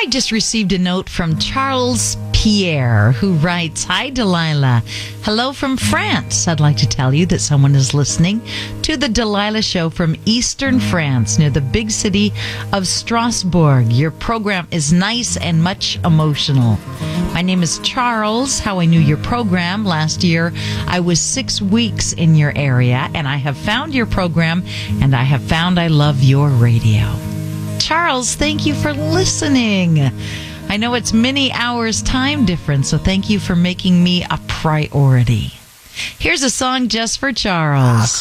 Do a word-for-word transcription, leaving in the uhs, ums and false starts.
just received a note from Charles Pierre, who writes, "Hi, Delilah. Hello from France. I'd like to tell you that someone is listening to the Delilah Show from Eastern France, near the big city of Strasbourg. Your program is nice and much emotional. My name is Charles. How I knew your program last year, I was six weeks in your area, and I have found your program, and I have found I love your radio." Charles, thank you for listening. I know it's many hours time difference, so thank you for making me a priority. Here's a song just for Charles.